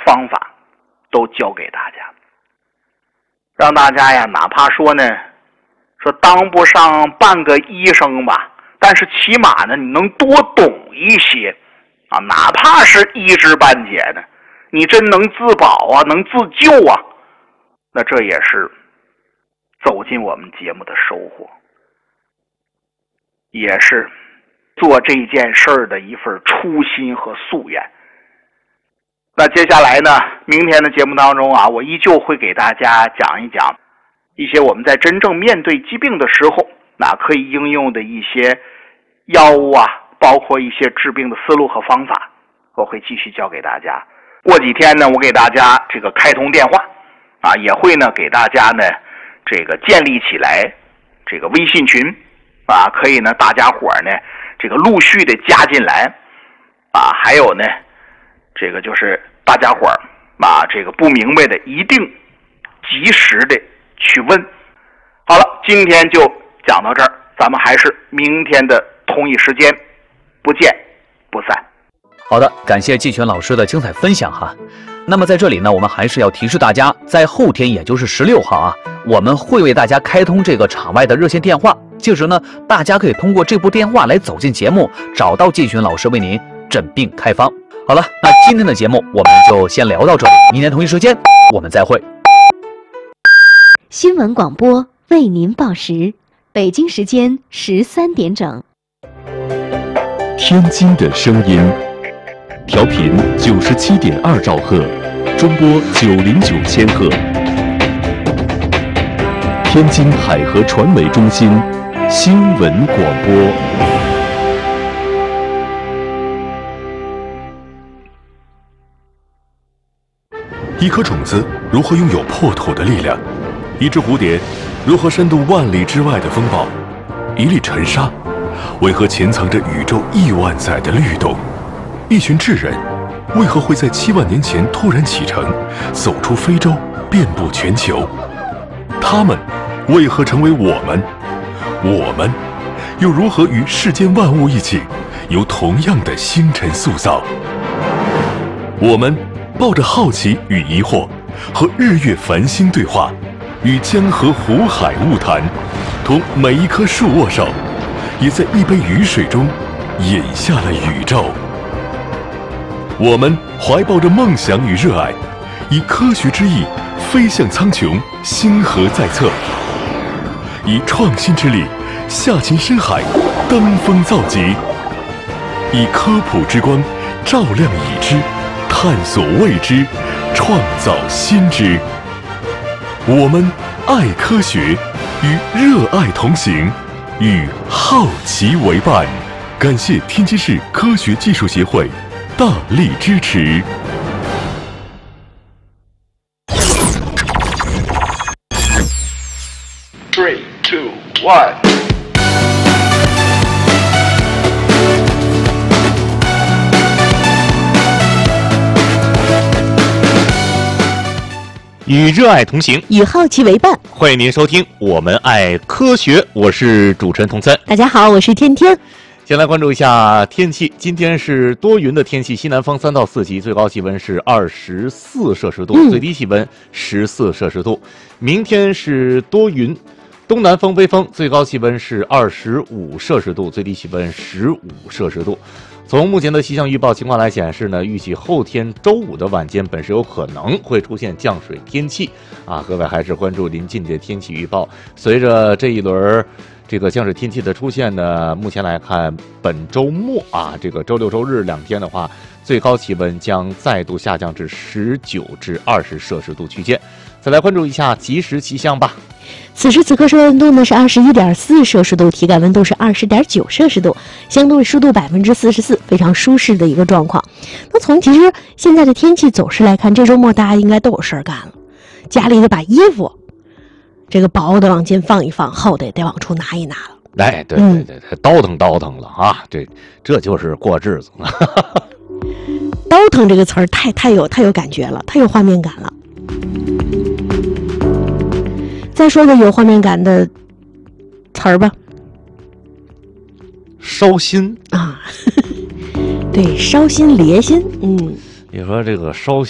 方法都教给大家，让大家呀，哪怕说呢，说当不上半个医生吧，但是起码呢，你能多懂一些啊，哪怕是一知半解的，你真能自保啊，能自救啊，那这也是走进我们节目的收获，也是做这件事儿的一份初心和夙愿。那接下来呢，明天的节目当中啊，我依旧会给大家讲一讲一些我们在真正面对疾病的时候，那可以应用的一些药物啊，包括一些治病的思路和方法，我会继续教给大家。过几天呢，我给大家这个开通电话啊，也会呢给大家呢这个建立起来这个微信群啊，可以呢大家伙呢这个陆续的加进来啊，还有呢这个就是大家伙啊这个不明白的一定及时的去问。好了，今天就讲到这儿，咱们还是明天的同一时间不见不散。 好的，感谢季全老师的精彩分享哈。那么在这里呢，我们还是要提示大家，在后天也就是16号啊，我们会为大家开通这个场外的热线电话，届时呢，大家可以通过这部电话来走进节目，找到季全老师为您诊病开方。好了，那今天的节目我们就先聊到这里，明天同一时间我们再会。 新闻广播为您报时，北京时间13点整。 天津的声音，调频97.2兆赫，中波909千赫。天津海河传媒中心新闻广播。 一颗种子如何拥有破土的力量？一只蝴蝶如何深度万里之外的风暴？一粒尘沙为何潜藏着宇宙亿万载的律动？一群智人为何会在7万年前突然启程，走出非洲，遍布全球？他们为何成为我们？我们又如何与世间万物一起，由同样的星辰塑造？我们抱着好奇与疑惑，和日月繁星对话，与江河湖海物谈，同每一棵树握手，也在一杯雨水中饮下了宇宙。我们怀抱着梦想与热爱，以科学之翼飞向苍穹，星河在侧；以创新之力下勤深海，登峰造极；以科普之光照亮已知，探索未知，创造新知。我们爱科学，与热爱同行，与好奇为伴。感谢天津市科学技术协会大力支持。 3、2、1。 与热爱同行， 与好奇为伴。 欢迎您收听我们爱科学，我是主持人童森。 大家好，我是天天。 先来关注一下天气，今天是多云的天气，西南风3到4级，最高气温是24摄氏度，最低气温14摄氏度。明天是多云，东南风微风，最高气温是25摄氏度，最低气温15摄氏度。从目前的气象预报情况来显示呢，预计后天周五的晚间本市有可能会出现降水天气啊，各位还是关注临近的天气预报。随着这一轮这个降水天气的出现呢，目前来看本周末啊，这个周六周日2天的话，最高气温将再度下降至19至20摄氏度区间。再来关注一下即时气象吧。 此时此刻，室外温度呢是21.4摄氏度，体感温度是20.9摄氏度，相对湿度44%，非常舒适的一个状况。那从其实现在的天气走势来看，这周末大家应该都有事儿干了，家里得把衣服这个薄的往前放一放，厚的也得往出拿一拿了。 哎，对，倒腾了啊，这就是过日子。 倒腾这个词儿太有感觉了，太有画面感了。再说个有画面感的词儿吧， 烧心啊，对，烧心裂心， 你说这个烧